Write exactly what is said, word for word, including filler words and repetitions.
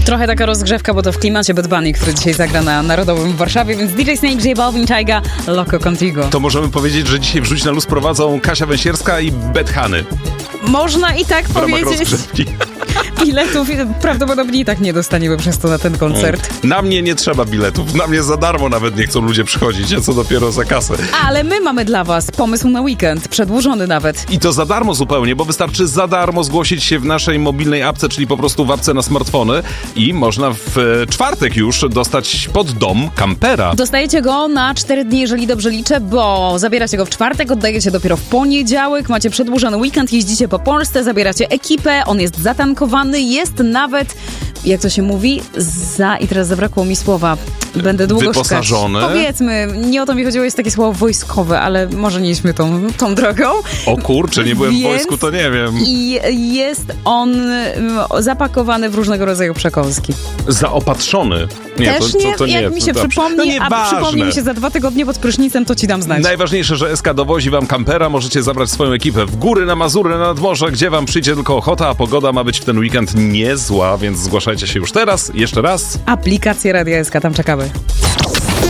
Trochę taka rozgrzewka, bo to w klimacie Bad Bunny, który dzisiaj zagra na Narodowym w Warszawie, więc D J Snake, J Balvin, Tyga, Loco Contigo. To możemy powiedzieć, że dzisiaj Wrzuć na luz prowadzą Kasia Węsierska i Bethany. Można i tak w powiedzieć. rozgrzewki. Biletów prawdopodobnie i tak nie dostaniemy przez to na ten koncert. Na mnie nie trzeba biletów. Na mnie za darmo nawet nie chcą ludzie przychodzić, a co dopiero za kasę. Ale my mamy dla was pomysł na weekend, przedłużony nawet. I to za darmo zupełnie, bo wystarczy za darmo zgłosić się w naszej mobilnej apce, czyli po prostu w apce na smartfony i można w czwartek już dostać pod dom kampera. Dostajecie go na cztery dni, jeżeli dobrze liczę, bo zabieracie go w czwartek, oddajecie dopiero w poniedziałek, macie przedłużony weekend, jeździcie po Polsce, zabieracie ekipę, on jest zatankowany, jest nawet, jak to się mówi, za, i teraz zabrakło mi słowa, będę długo wyposażony. szukać. Powiedzmy, nie o to mi chodziło, jest takie słowo wojskowe, ale może nie idźmy tą, tą drogą. O kurczę, nie byłem Więc w wojsku, to nie wiem. I jest on zapakowany w różnego rodzaju przekąski. Zaopatrzony. Nie, Też to, nie, to, to nie jak mi się dobrze. przypomni, no a przypomni mi się za dwa tygodnie pod prysznicem, to ci dam znać. Najważniejsze, że S K dowozi wam kampera, możecie zabrać swoją ekipę w góry, na Mazury, na nadmorze, gdzie wam przyjdzie tylko ochota, a pogoda ma być w ten weekend niezła, więc zgłaszajcie się już teraz, jeszcze raz. Aplikację Radia S K, tam czekamy.